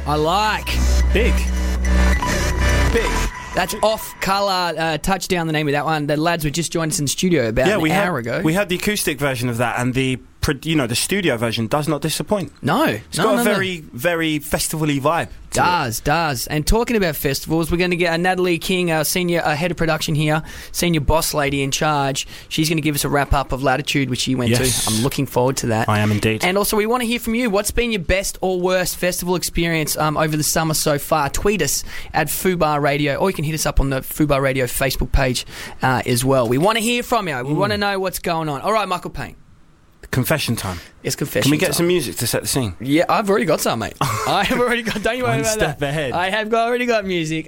I like. Big. That's Off Colour, Touchdown, the name of that one. The lads were just joined us in the studio about an hour ago. We had the acoustic version of that, and the studio version does not disappoint. No. It's got a very, very festival-y vibe. Does. And talking about festivals, we're going to get Natalie King, our senior head of production here, senior boss lady in charge. She's going to give us a wrap-up of Latitude, which she went to. I'm looking forward to that. I am indeed. And also, we want to hear from you. What's been your best or worst festival experience over the summer so far? Tweet us at Fubar Radio, or you can hit us up on the Fubar Radio Facebook page as well. We want to hear from you. We want to know what's going on. All right, Michael Payne. Confession time. It's confession time. Can we get time. some music to set the scene? Yeah, I've already got some, mate. I have already got... Don't you worry about that. One step ahead. I have already got music.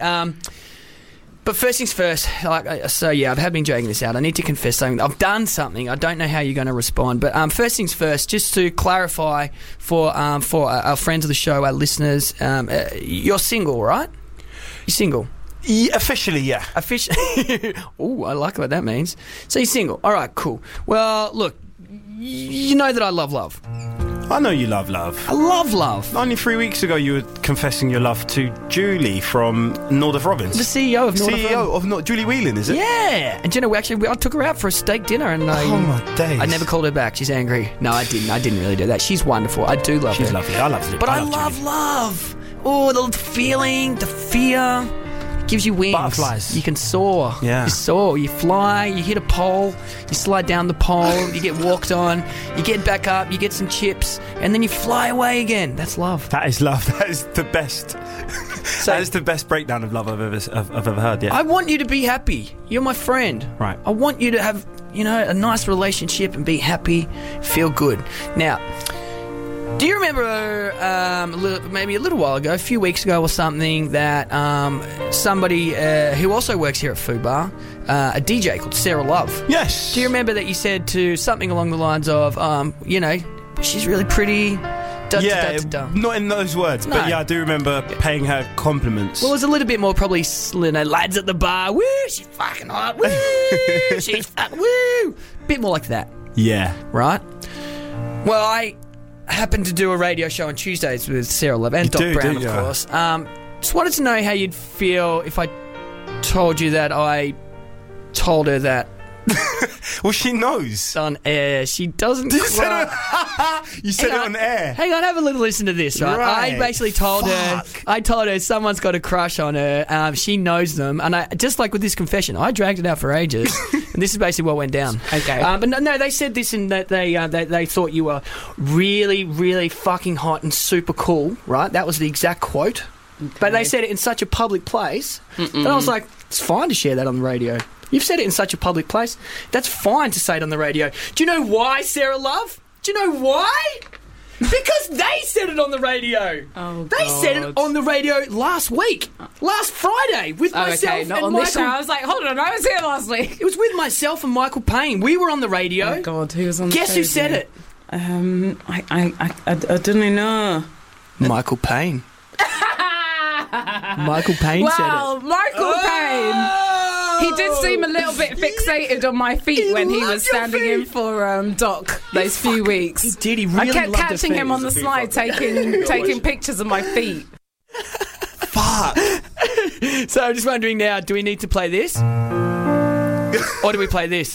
But first things first, I've been dragging this out. I need to confess something. I've done something. I don't know how you're going to respond. But first things first, just to clarify for our friends of the show, our listeners, you're single, right? You're single? Yeah, officially, yeah. Officially? Ooh, I like what that means. So you're single. All right, cool. Well, look, you know that I love love. I know you love love. I love love. Only 3 weeks ago you were confessing your love to Julie from Nordoff Robbins. The CEO of Nordoff Robbins. Julie Whelan, is it? Yeah. And you know, I took her out for a steak dinner and oh my days. I never called her back. She's angry. No, I didn't really do that. She's wonderful. I do love her. She's lovely. I love her. But I love love. Oh, the feeling, the fear. Gives you wings. Butterflies. You can soar. Yeah. You soar. You fly. You hit a pole. You slide down the pole. You get walked on. You get back up. You get some chips, and then you fly away again. That's love. That is love. That is the best. That is the best breakdown of love I've ever heard. Yeah. I want you to be happy. You're my friend. Right. I want you to have a nice relationship and be happy, feel good. Now, do you remember maybe a little while ago, a few weeks ago or something, that somebody who also works here at Fubar, a DJ called Sarah Love. Yes. Do you remember that you said to something along the lines of, she's really pretty. Not in those words, but yeah, I do remember paying her compliments. Well, it was a little bit more probably, lads at the bar, woo, she's fucking hot, woo, she's fucking, woo. Bit more like that. Yeah. Right? Well, I happened to do a radio show on Tuesdays with Sarah Love and Doc Brown, of course. Just wanted to know how you'd feel if I told you that I told her that. Well, she knows. On air. She doesn't You said it on air. Hang on, have a little listen to this, right? I basically told her someone's got a crush on her. She knows them. And I just like with this confession, I dragged it out for ages. And this is basically what went down. Okay. But no, they said this in that they thought you were really, really fucking hot and super cool, right? That was the exact quote. Okay. But they said it in such a public place that I was like, it's fine to share that on the radio. You've said it in such a public place. That's fine to say it on the radio. Do you know why, Sarah Love? Do you know why? Because they said it on the radio. Oh, they said it on the radio last week. Last Friday with myself not and on Michael. This show. I was like, hold on, I was here last week. It was with myself and Michael Payne. We were on the radio. Oh, God, who was on the Guess who said it? I don't know. Michael Payne. Michael Payne said it. Wow, Michael Payne. He did seem a little bit fixated on my feet when he was standing in for Doc those few weeks. He did. He really I kept loved catching him on the slide, taking pictures of my feet. Fuck. So I'm just wondering now, do we need to play this? Or do we play this?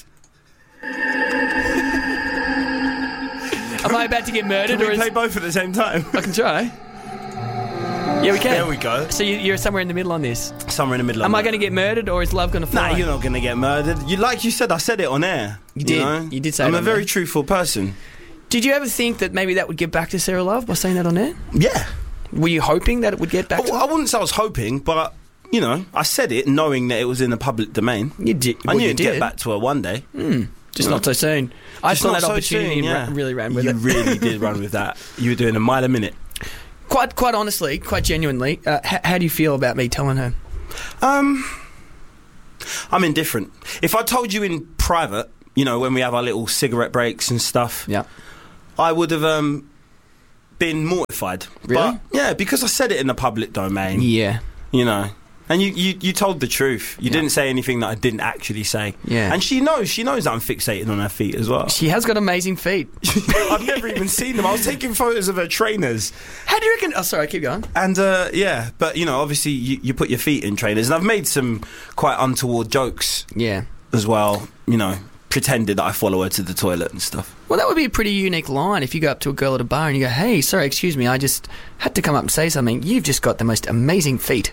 Am I about to get murdered? Can we play both at the same time? I can try. Yeah, we can. There we go. So you're somewhere in the middle on this. Somewhere in the middle. Am I going to get murdered, or is love going to fly? Nah, you're not going to get murdered. Like you said, I said it on air. You did. You did say it I'm on a very air. truthful person. Did you ever think that maybe that would get back to Sarah Love by saying that on air? Yeah. Were you hoping that it would get back to her? I wouldn't say I was hoping, but, I said it knowing that it was in the public domain. You did. I knew it'd get back to her one day. Just not so soon. I saw that opportunity and really ran with it. You really did run with that. You were doing a mile a minute. Quite honestly, quite genuinely, how do you feel about me telling her? I'm indifferent. If I told you in private, when we have our little cigarette breaks and stuff, yeah, I would have been mortified. Really? But, yeah, because I said it in the public domain. Yeah. And you told the truth. You didn't say anything that I didn't actually say. Yeah. And she knows that I'm fixated on her feet as well. She has got amazing feet. I've never even seen them. I was taking photos of her trainers. How do you reckon? Oh, sorry, keep going. And yeah, but obviously you put your feet in trainers, and I've made some quite untoward jokes. Yeah. As well, pretended that I follow her to the toilet and stuff. Well, that would be a pretty unique line if you go up to a girl at a bar and you go, "Hey, sorry, excuse me, I just had to come up and say something. You've just got the most amazing feet."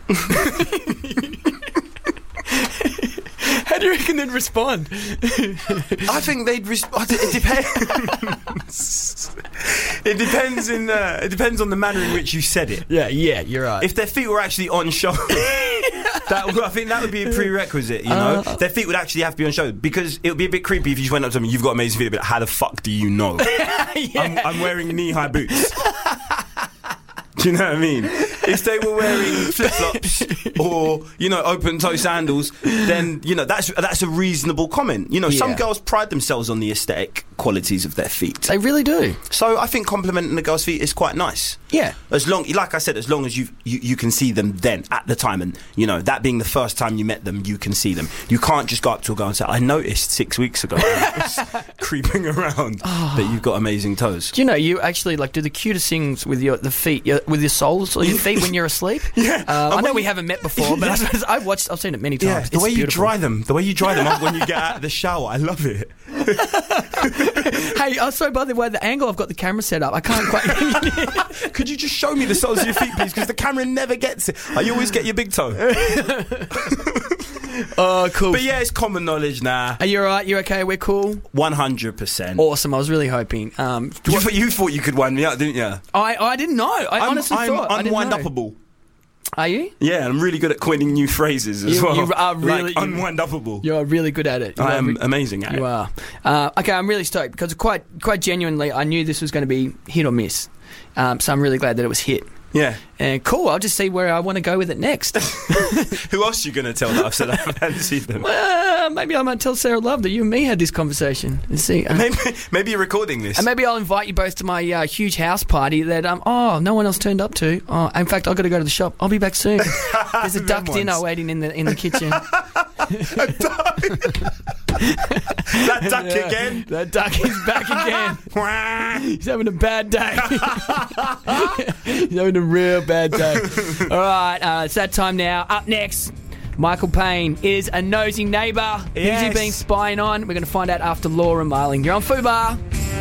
How do you reckon they'd respond? I think they'd respond. It depends. It depends on the manner in which you said it. Yeah, you're right. If their feet were actually on show, I think that would be a prerequisite. Their feet would actually have to be on show, because it would be a bit creepy if you just went up to them. You've got amazing feet, but how the fuck do you know? Yeah. I'm wearing knee-high boots. Do you know what I mean? If they were wearing flip-flops or, open-toe sandals, then, that's a reasonable comment. Some girls pride themselves on the aesthetic qualities of their feet. They really do. So I think complimenting a girl's feet is quite nice. Yeah. Like I said, as long as you can see them then, at the time, and, that being the first time you met them, you can see them. You can't just go up to a girl and say, "I noticed 6 weeks ago creeping around that you've got amazing toes." Do you actually, do the cutest things with the feet, with your soles or your feet when you're asleep? Yeah. I know we haven't met before, but I've seen it many times. Yeah, the way you dry them when you get out of the shower, I love it. Hey, sorry, by the way, the angle I've got the camera set up, I can't quite... Could you just show me the soles of your feet, please? Because the camera never gets it. I always get your big toe. Oh, cool. But yeah, it's common knowledge now. Are you alright? You okay? We're cool? 100%. Awesome. I was really hoping. You thought you could wind me up, didn't you? I didn't know. I honestly thought. I'm unwind-upable. Are you? Yeah, I'm really good at coining new phrases as well. You are really... unwind-upable. You're really good at it. I am amazing at it. You are. Okay, I'm really stoked because quite genuinely, I knew this was going to be hit or miss. So I'm really glad that it was hit. Yeah. And cool, I'll just see where I want to go with it next. Who else are you going to tell that I've said I fancied them? Well, maybe I might tell Sarah Love that you and me had this conversation. And see, maybe you're recording this. And maybe I'll invite you both to my huge house party that no one else turned up to. In fact, I've got to go to the shop. I'll be back soon. There's a duck dinner waiting in the kitchen. A duck? That duck again? That duck is back again. He's having a bad day. He's having a real bad day. All right, it's that time now. Up next, Michael Payne is a nosy neighbour. Yes. Who's he been spying on? We're going to find out after Laura Marling. You're on Fubar.